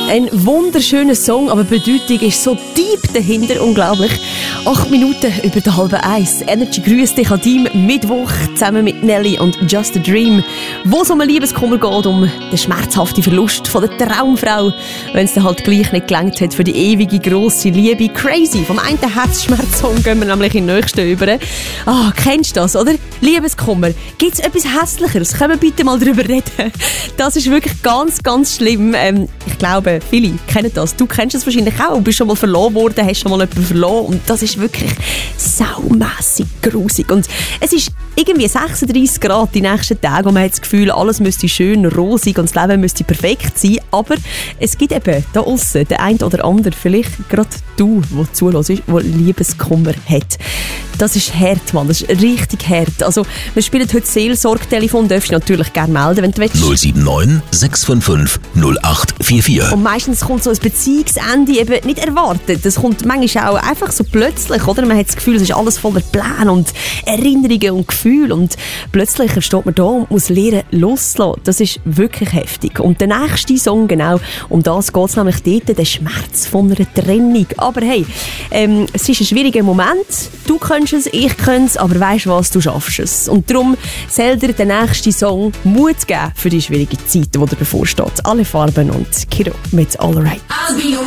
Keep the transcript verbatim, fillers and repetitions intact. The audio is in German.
Ein wunderschöner Song, aber die Bedeutung ist so deep dahinter, unglaublich. Acht Minuten über die halbe Eis. Energy grüßt dich an deinem Mittwoch zusammen mit Nelly und Just a Dream, wo es um einen Liebeskummer geht, um den schmerzhaften Verlust von der Traumfrau, wenn es dann halt gleich nicht gelangt hat für die ewige grosse Liebe. Crazy. Vom einen Herzschmerz-Song gehen wir nämlich in den nächsten über. Ah, kennst du das, oder? Liebeskummer. Gibt es etwas Hässlicheres? Können wir bitte mal darüber reden? Das ist wirklich ganz, ganz schlimm. Ähm, ich glaube, viele kennen das. Du kennst es wahrscheinlich auch. Du bist schon mal verloren worden, hast schon mal jemanden verloren. Und das ist wirklich saumässig grusig. Und es ist irgendwie sechsunddreissig Grad die nächsten Tage, wo man hat das Gefühl, alles müsste schön rosig und das Leben müsste perfekt sein. Aber es gibt eben da aussen den einen oder anderen, vielleicht gerade du, der zuhörst, der Liebeskummer hat. Das ist hart, Mann. Das ist richtig hart. Also, wir spielen heute Seelsorgtelefon. Darfst du natürlich gerne melden, wenn du willst. null sieben neun sechs fünf fünf null acht vier vier. Und meistens kommt so ein Beziehungsende eben nicht erwartet. Das kommt manchmal auch einfach so plötzlich, oder? Man hat das Gefühl, es ist alles voller Pläne und Erinnerungen und Gefühle. Und plötzlich steht man da und muss lernen, loslassen. Das ist wirklich heftig. Und der nächste Song, genau, um das geht es nämlich dort, der Schmerz von einer Trennung. Aber hey, ähm, es ist ein schwieriger Moment. Du kannst es, ich kann es, aber weisst was, du schaffst es. Und darum soll dir der nächste Song Mut geben für die schwierige Zeit, die dir bevorsteht. Alle Farben und Kiro mit All Right.